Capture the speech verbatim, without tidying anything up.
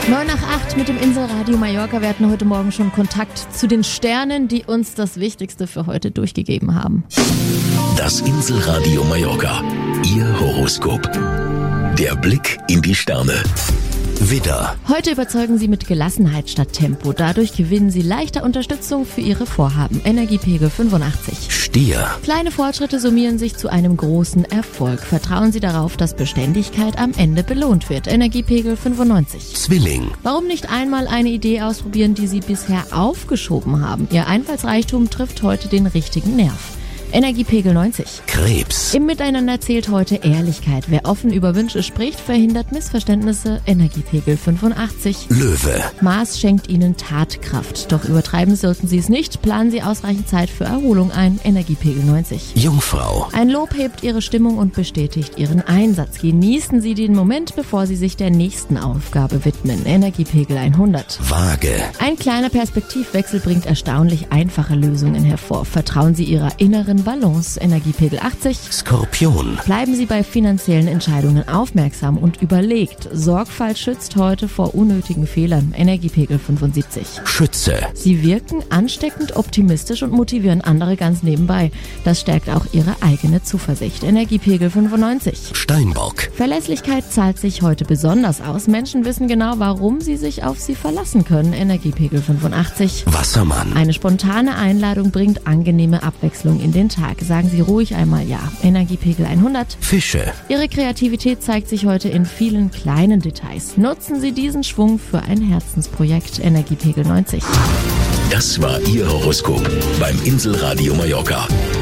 neun nach acht mit dem Inselradio Mallorca. Wir hatten heute Morgen schon Kontakt zu den Sternen, die uns das Wichtigste für heute durchgegeben haben. Das Inselradio Mallorca. Ihr Horoskop. Der Blick in die Sterne. Widder. Heute überzeugen Sie mit Gelassenheit statt Tempo. Dadurch gewinnen Sie leichter Unterstützung für Ihre Vorhaben. Energiepegel fünfundachtzig. Stier. Kleine Fortschritte summieren sich zu einem großen Erfolg. Vertrauen Sie darauf, dass Beständigkeit am Ende belohnt wird. Energiepegel fünfundneunzig. Zwilling. Warum nicht einmal eine Idee ausprobieren, die Sie bisher aufgeschoben haben? Ihr Einfallsreichtum trifft heute den richtigen Nerv. Energiepegel neunzig. Krebs. Im Miteinander zählt heute Ehrlichkeit. Wer offen über Wünsche spricht, verhindert Missverständnisse. Energiepegel fünfundachtzig. Löwe. Mars schenkt Ihnen Tatkraft. Doch übertreiben sollten Sie es nicht. Planen Sie ausreichend Zeit für Erholung ein. Energiepegel neunzig. Jungfrau. Ein Lob hebt Ihre Stimmung und bestätigt Ihren Einsatz. Genießen Sie den Moment, bevor Sie sich der nächsten Aufgabe widmen. Energiepegel hundert. Waage. Ein kleiner Perspektivwechsel bringt erstaunlich einfache Lösungen hervor. Vertrauen Sie Ihrer inneren Balance. Energiepegel achtzig. Skorpion. Bleiben Sie bei finanziellen Entscheidungen aufmerksam und überlegt. Sorgfalt schützt heute vor unnötigen Fehlern. Energiepegel fünfundsiebzig. Schütze. Sie wirken ansteckend optimistisch und motivieren andere ganz nebenbei. Das stärkt auch Ihre eigene Zuversicht. Energiepegel fünfundneunzig. Steinbock. Verlässlichkeit zahlt sich heute besonders aus. Menschen wissen genau, warum sie sich auf sie verlassen können. Energiepegel fünfundachtzig. Wassermann. Eine spontane Einladung bringt angenehme Abwechslung in den Tag. Sagen Sie ruhig einmal ja. Energiepegel hundert. Fische. Ihre Kreativität zeigt sich heute in vielen kleinen Details. Nutzen Sie diesen Schwung für ein Herzensprojekt. Energiepegel neunzig. Das war Ihr Horoskop beim Inselradio Mallorca.